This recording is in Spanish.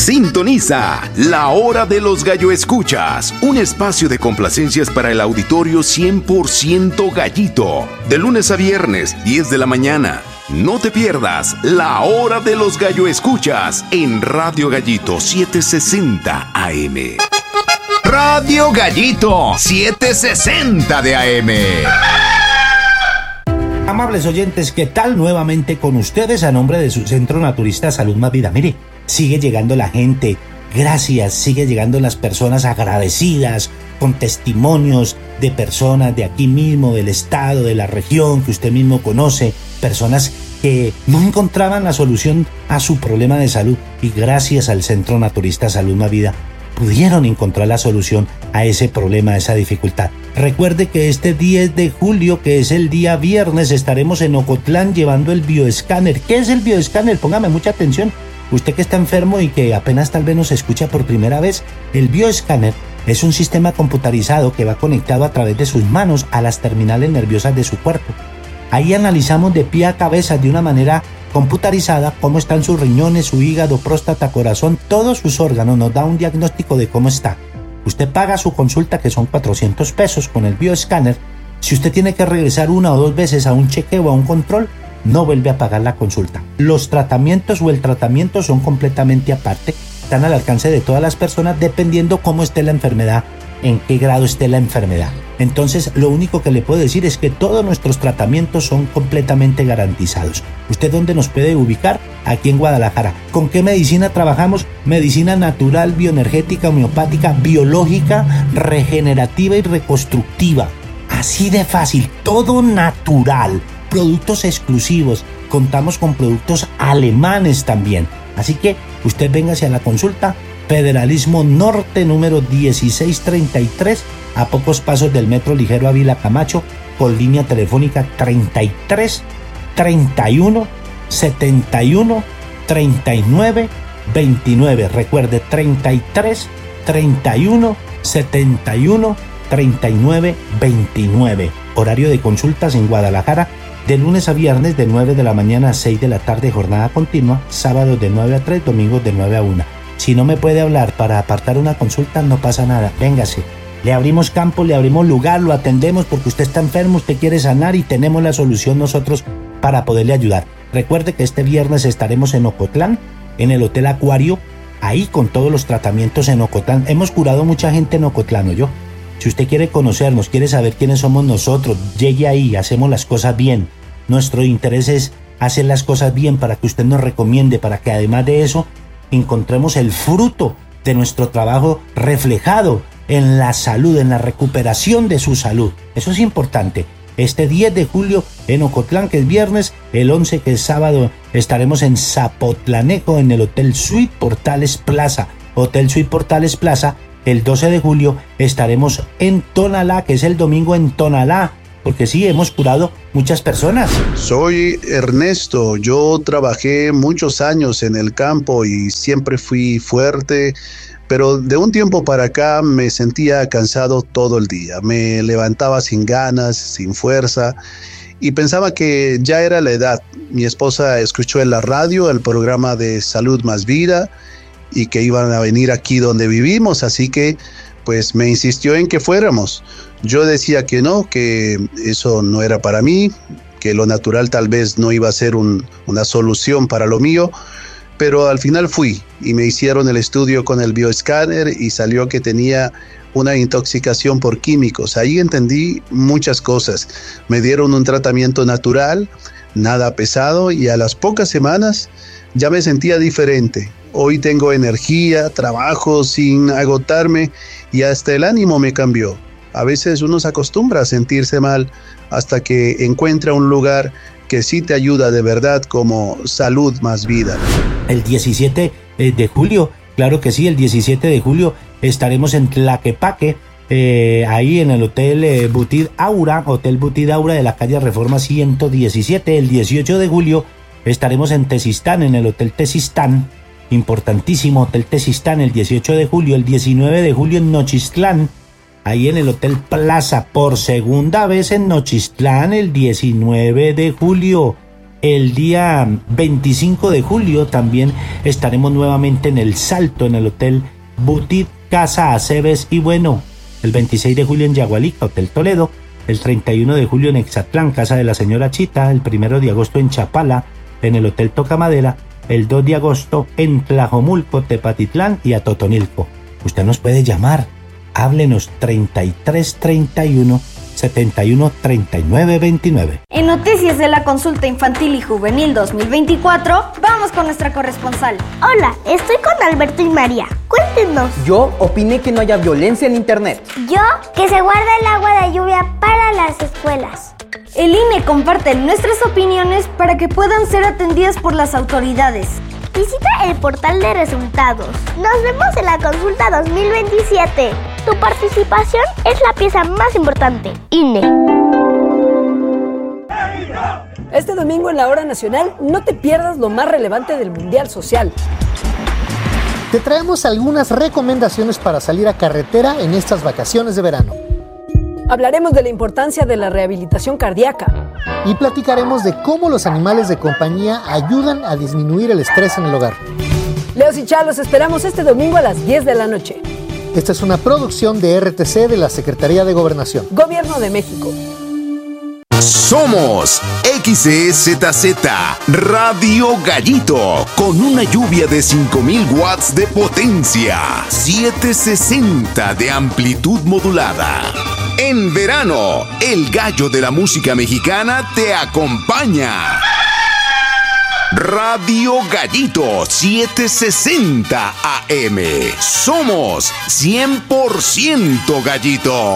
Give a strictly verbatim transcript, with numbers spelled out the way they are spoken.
Sintoniza La Hora de los Gallo Escuchas, un espacio de complacencias para el auditorio cien por ciento gallito. De lunes a viernes, diez de la mañana. No te pierdas La Hora de los Gallo Escuchas en Radio Gallito setecientos sesenta A M. Radio Gallito setecientos sesenta de A M. Amables oyentes, ¿qué tal? Nuevamente con ustedes a nombre de su Centro Naturista Salud Más Vida. Mire, sigue llegando la gente, gracias, sigue llegando las personas agradecidas, con testimonios de personas de aquí mismo, del estado, de la región que usted mismo conoce, personas que no encontraban la solución a su problema de salud y gracias al Centro Naturista Salud Más Vida pudieron encontrar la solución a ese problema, a esa dificultad. Recuerde que este diez de julio, que es el día viernes, estaremos en Ocotlán llevando el bioescáner. ¿Qué es el bioescáner? Póngame mucha atención. Usted que está enfermo y que apenas tal vez nos escucha por primera vez, el bioescáner es un sistema computarizado que va conectado a través de sus manos a las terminales nerviosas de su cuerpo. Ahí analizamos de pie a cabeza de una manera computarizada cómo están sus riñones, su hígado, próstata, corazón, todos sus órganos, nos da un diagnóstico de cómo está. Usted paga su consulta, que son cuatrocientos pesos con el bioescáner. Si usted tiene que regresar una o dos veces a un chequeo o a un control, no vuelve a pagar la consulta. Los tratamientos o el tratamiento son completamente aparte, están al alcance de todas las personas dependiendo cómo esté la enfermedad, en qué grado esté la enfermedad. Entonces, lo único que le puedo decir es que todos nuestros tratamientos son completamente garantizados. ¿Usted dónde nos puede ubicar? Aquí en Guadalajara. ¿Con qué medicina trabajamos? Medicina natural, bioenergética, homeopática, biológica, regenerativa y reconstructiva. Así de fácil, todo natural. Productos exclusivos. Contamos con productos alemanes también. Así que usted véngase a la consulta. Federalismo Norte, número dieciséis treinta y tres, a pocos pasos del Metro Ligero Ávila Camacho, con línea telefónica treinta y tres, treinta y uno, setenta y uno, treinta y nueve, veintinueve. Recuerde, treinta y tres, treinta y uno, setenta y uno, treinta y nueve, veintinueve. Horario de consultas en Guadalajara, de lunes a viernes de nueve de la mañana a seis de la tarde, jornada continua, sábados de nueve a tres, domingos de nueve a una. Si no me puede hablar para apartar una consulta, no pasa nada, véngase. Le abrimos campo, le abrimos lugar, lo atendemos porque usted está enfermo, usted quiere sanar y tenemos la solución nosotros para poderle ayudar. Recuerde que este viernes estaremos en Ocotlán, en el Hotel Acuario, ahí con todos los tratamientos en Ocotlán. Hemos curado mucha gente en Ocotlán, ¿oyó? Si usted quiere conocernos, quiere saber quiénes somos nosotros, llegue ahí, hacemos las cosas bien. Nuestro interés es hacer las cosas bien para que usted nos recomiende, para que además de eso encontremos el fruto de nuestro trabajo reflejado en la salud, en la recuperación de su salud. Eso es importante. Este diez de julio en Ocotlán, que es viernes, el once, que es sábado, estaremos en Zapotlanejo, en el Hotel Suite Portales Plaza. Hotel Suite Portales Plaza. El doce de julio estaremos en Tonalá, que es el domingo en Tonalá, porque sí, hemos curado muchas personas. Soy Ernesto, yo trabajé muchos años en el campo y siempre fui fuerte, pero de un tiempo para acá me sentía cansado todo el día. Me levantaba sin ganas, sin fuerza y pensaba que ya era la edad. Mi esposa escuchó en la radio el programa de Salud Más Vida y que iban a venir aquí donde vivimos, así que pues me insistió en que fuéramos. Yo decía que no, que eso no era para mí, que lo natural tal vez no iba a ser un, una solución para lo mío, pero al final fui y me hicieron el estudio con el bioescáner y salió que tenía una intoxicación por químicos. Ahí entendí muchas cosas. Me dieron un tratamiento natural, nada pesado, y a las pocas semanas ya me sentía diferente. Hoy tengo energía, trabajo sin agotarme y hasta el ánimo me cambió. A veces uno se acostumbra a sentirse mal hasta que encuentra un lugar que sí te ayuda de verdad, como Salud Más Vida. El diecisiete de julio, claro que sí, el diecisiete de julio estaremos en Tlaquepaque, eh, ahí en el Hotel eh, Butid Aura, Hotel Butid Aura de la calle Reforma ciento diecisiete. El dieciocho de julio estaremos en Tezistán, en el Hotel Tezistán, importantísimo Hotel Tezistán, el dieciocho de julio. El diecinueve de julio en Nochistlán, ahí en el Hotel Plaza, por segunda vez en Nochistlán, el diecinueve de julio. El día veinticinco de julio también estaremos nuevamente en El Salto, en el Hotel Boutique Casa Aceves. Y bueno, el veintiséis de julio en Yagualica, Hotel Toledo. El treinta y uno de julio en Exatlán, Casa de la Señora Chita. El primero de agosto en Chapala, en el Hotel Tocamadera. El dos de agosto en Tlajomulco, Tepatitlán y Atotonilco. Usted nos puede llamar. Háblenos treinta y tres treinta y uno setenta y uno treinta y nueve veintinueve. En Noticias de la Consulta Infantil y Juvenil dos mil veinticuatro, vamos con nuestra corresponsal. Hola, estoy con Alberto y María. Cuéntenos. Yo opiné que no haya violencia en internet. Yo, que se guarda el agua de lluvia para las escuelas. El I N E comparte nuestras opiniones para que puedan ser atendidas por las autoridades. Visita el portal de resultados. Nos vemos en la consulta dos mil veintisiete. Tu participación es la pieza más importante. I N E. Este domingo en la Hora Nacional no te pierdas lo más relevante del Mundial Social. Te traemos algunas recomendaciones para salir a carretera en estas vacaciones de verano. Hablaremos de la importancia de la rehabilitación cardíaca. Y platicaremos de cómo los animales de compañía ayudan a disminuir el estrés en el hogar. Leos y Chá, los esperamos este domingo a las diez de la noche. Esta es una producción de R T C de la Secretaría de Gobernación. Gobierno de México. Somos X E Z Z Radio Gallito, con una lluvia de cinco mil watts de potencia, setecientos sesenta de amplitud modulada. En verano, el gallo de la música mexicana te acompaña. Radio Gallito setecientos sesenta A M. Somos cien por ciento Gallito.